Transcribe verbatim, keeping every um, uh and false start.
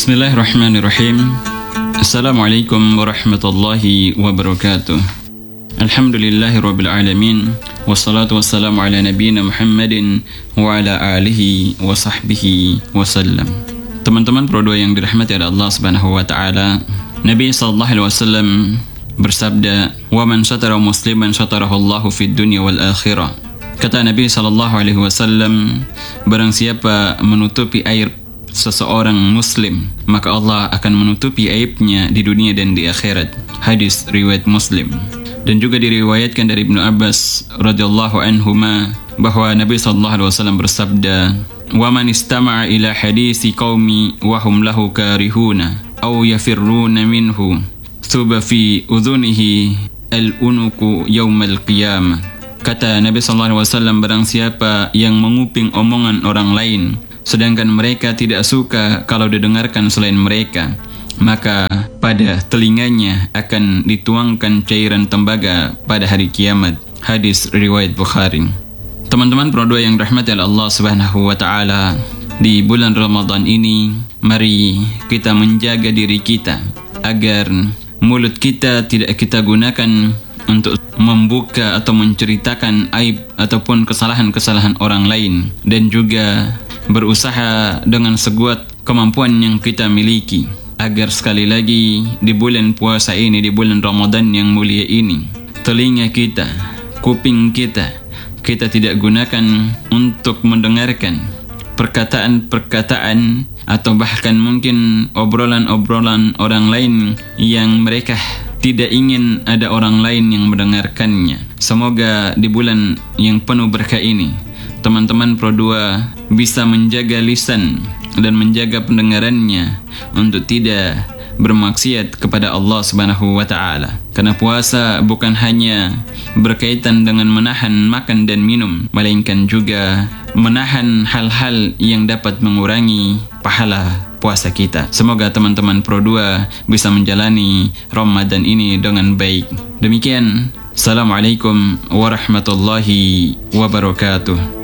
Bismillahirrahmanirrahim. Assalamualaikum warahmatullahi wabarakatuh. Alhamdulillahirabbil alamin. Wassalatu wassalamu ala nabiyyina Muhammadin wa ala alihi wa sahbihi wasallam. Teman-teman Pro dua yang dirahmati oleh Allah Subhanahu wa taala, Nabi sallallahu alaihi wasallam bersabda, "Wa man satara musliman satarahu Allahu fid dunya wal akhirah." Kata Nabi sallallahu alaihi wasallam, barang siapa menutupi aib seseorang muslim, maka Allah akan menutupi aibnya di dunia dan di akhirat. Hadis riwayat Muslim. Dan juga diriwayatkan dari Ibnu Abbas radhiyallahu anhuma bahwa Nabi sallallahu alaihi wasallam bersabda, "Wa man istama'a ila hadisi qaumi wa hum lahu karihuna aw yafirruna minhu thuba fi udhunihi al-unuku yaumal qiyamah." Kata Nabi sallallahu alaihi wasallam, barang siapa yang menguping omongan orang lain sedangkan mereka tidak suka kalau didengarkan selain mereka, maka pada telinganya akan dituangkan cairan tembaga pada hari kiamat. Hadis riwayat Bukhari. Teman-teman Pro dua yang dirahmati oleh Allah Subhanahu wa taala, di bulan Ramadan ini mari kita menjaga diri kita agar mulut kita tidak kita gunakan untuk membuka atau menceritakan aib ataupun kesalahan-kesalahan orang lain, dan juga berusaha dengan sekuat kemampuan yang kita miliki agar sekali lagi di bulan puasa ini, di bulan Ramadan yang mulia ini, telinga kita, kuping kita, kita tidak gunakan untuk mendengarkan perkataan-perkataan atau bahkan mungkin obrolan-obrolan orang lain yang mereka tidak ingin ada orang lain yang mendengarkannya. Semoga di bulan yang penuh berkah ini teman-teman Pro dua bisa menjaga lisan dan menjaga pendengarannya untuk tidak bermaksiat kepada Allah Subhanahu wa taala. Karena puasa bukan hanya berkaitan dengan menahan makan dan minum, melainkan juga menahan hal-hal yang dapat mengurangi pahala puasa kita. Semoga teman-teman Pro dua bisa menjalani Ramadan ini dengan baik. Demikian, Assalamualaikum warahmatullahi wabarakatuh.